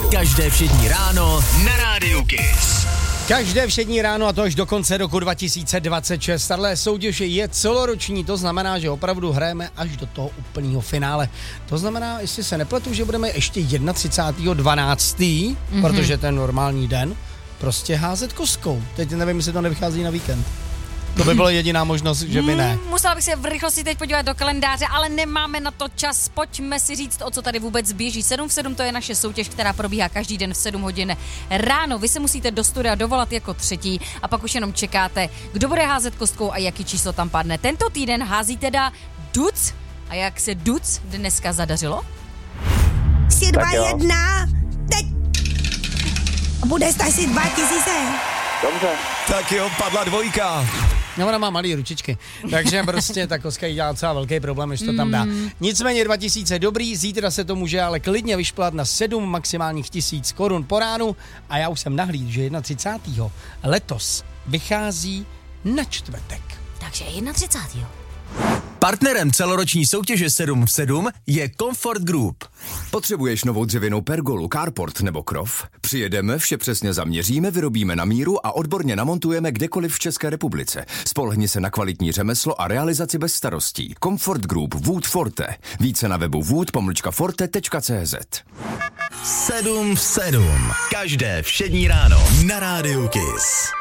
Každé všední ráno na Rádiu Kiss. Každé všední ráno a to až do konce roku 2026. Tahle soutěž je celoroční, to znamená, že opravdu hrajeme až do toho úplného finále. To znamená, jestli se nepletu, že budeme ještě 31.12., protože ten normální den, prostě házet kostkou. Teď nevím, jestli to nevychází na víkend. To by byla jediná možnost, že by ne. Musela bych se v rychlosti teď podívat do kalendáře, ale nemáme na to čas. Pojďme si říct, o co tady vůbec běží. 7 v 7 to je naše soutěž, která probíhá každý den v 7 hodin ráno. Vy se musíte do studia dovolat jako třetí a pak už jenom čekáte, kdo bude házet kostkou a jaký číslo tam padne. Tento týden hází teda Duc. A jak se Duc dneska zadařilo? 3, 2, 1, teď! Bude stačit 2000. Dobře. Tak jo, padla dvojka. No, ona má malý ručičky, takže prostě ta koska jí dělá docela velký problém, když to tam dá. Nicméně 2000 dobrý, zítra se to může ale klidně vyšplat na 7 maximálních 1000 korun po ránu a já už jsem nahlídl, že 31. letos vychází na čtvrtek. Takže 31. Partnerem celoroční soutěže 7 v 7 je Comfort Group. Potřebuješ novou dřevěnou pergolu, carport nebo krov? Přijedeme, vše přesně zaměříme, vyrobíme na míru a odborně namontujeme kdekoliv v České republice. Spolehni se na kvalitní řemeslo a realizaci bez starostí. Comfort Group Wood Forte. Více na webu wood-forte.cz. 7 v 7. Každé všední ráno na Rádiu Kiss.